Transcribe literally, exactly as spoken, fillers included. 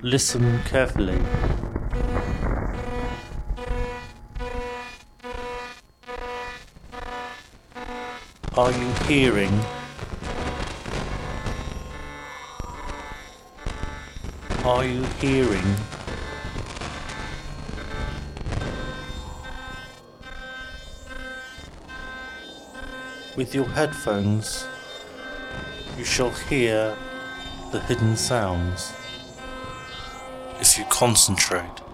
Listen carefully. Are you hearing? Are you hearing? With your headphones, you shall hear the hidden sounds if you concentrate.